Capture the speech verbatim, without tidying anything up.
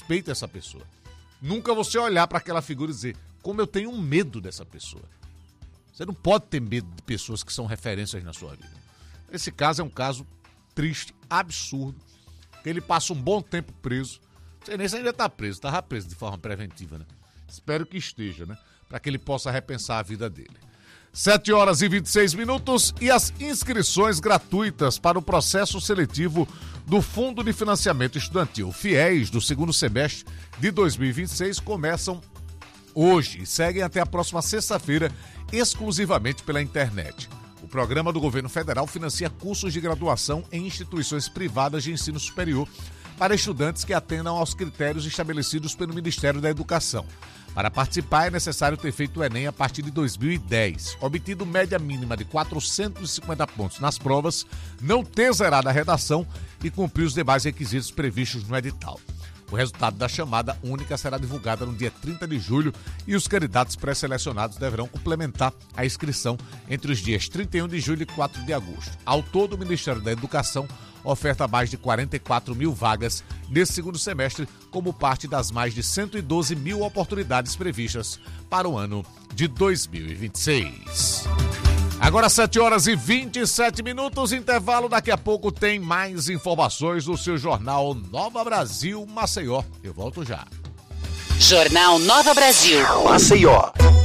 respeita essa pessoa. Nunca você olhar para aquela figura e dizer, como eu tenho medo dessa pessoa. Você não pode ter medo de pessoas que são referências na sua vida. Esse caso é um caso triste, absurdo, que ele passa um bom tempo preso. Não sei nem se ainda está preso, estava preso de forma preventiva, né? Espero que esteja, né? Para que ele possa repensar a vida dele. sete horas e vinte e seis minutos e as inscrições gratuitas para o processo seletivo do Fundo de Financiamento Estudantil, FIES, do segundo semestre de dois mil e vinte e seis, começam hoje e seguem até a próxima sexta-feira, exclusivamente pela internet. O programa do governo federal financia cursos de graduação em instituições privadas de ensino superior para estudantes que atendam aos critérios estabelecidos pelo Ministério da Educação. Para participar, é necessário ter feito o Enem a partir de dois mil e dez, obtido média mínima de quatrocentos e cinquenta pontos nas provas, não ter zerado a redação e cumprir os demais requisitos previstos no edital. O resultado da chamada única será divulgada no dia trinta de julho e os candidatos pré-selecionados deverão complementar a inscrição entre os dias trinta e um de julho e quatro de agosto. Ao todo, o Ministério da Educação oferta mais de quarenta e quatro mil vagas nesse segundo semestre, como parte das mais de cento e doze mil oportunidades previstas para o ano de dois mil e vinte e seis. Agora sete horas e vinte e sete minutos, intervalo, daqui a pouco tem mais informações do seu jornal Nova Brasil Maceió. Eu volto já. Jornal Nova Brasil Maceió.